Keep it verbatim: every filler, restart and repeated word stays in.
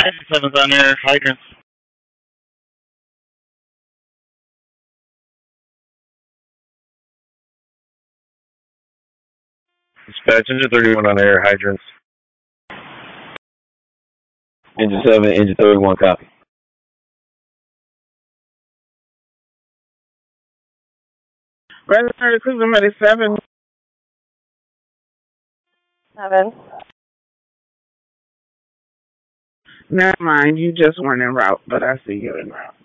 ninety-seven's on air, hydrants. Dispatch, engine thirty-one on air, hydrants. Engine seven, engine thirty-one, copy. Registered Cleveland Medic seven. Seven. Never mind, you just weren't en route, but I see you en route.